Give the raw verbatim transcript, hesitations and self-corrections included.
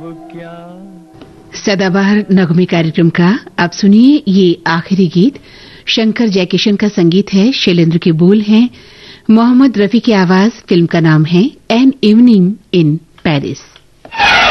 सदाबहार नगमे कार्यक्रम का आप सुनिए ये आखिरी गीत। शंकर जयकिशन का संगीत है, शैलेंद्र के बोल हैं, मोहम्मद रफी की आवाज। फिल्म का नाम है एन इवनिंग इन पेरिस।